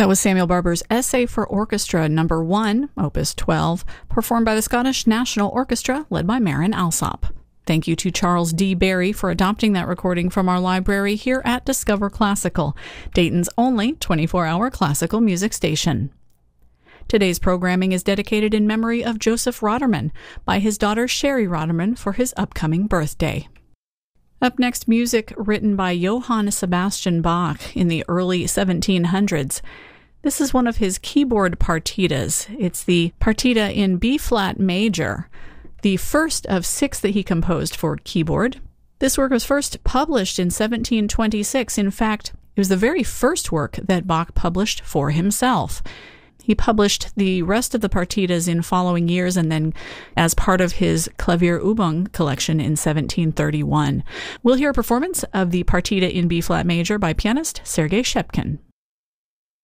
That was Samuel Barber's Essay for Orchestra No. 1, Opus 12, performed by the Scottish National Orchestra, led by Marin Alsop. Thank you to Charles D. Berry for adopting that recording from our library here at Discover Classical, Dayton's only 24-hour classical music station. Today's programming is dedicated in memory of Joseph Roderman by his daughter Sherry Roderman for his upcoming birthday. Up next, music written by Johann Sebastian Bach in the early 1700s. This is one of his keyboard partitas. It's the partita in B-flat major, the first of 6 that he composed for keyboard. This work was first published in 1726. In fact, it was the very first work that Bach published for himself. He published the rest of the partitas in following years and then as part of his Klavierübung collection in 1731. We'll hear a performance of the partita in B-flat major by pianist Sergei Shchepkin.